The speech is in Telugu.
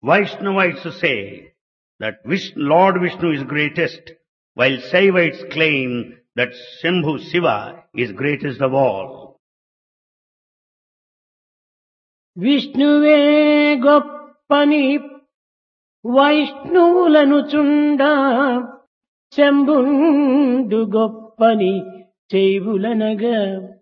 Vaishnavites say that Lord Vishnu is greatest, while Shaivites claim that Shambhu Shiva is greatest of all. విష్ణువే గొప్పని వైష్ణవులను చుండ శంభుండు గొప్పని చేవులనగా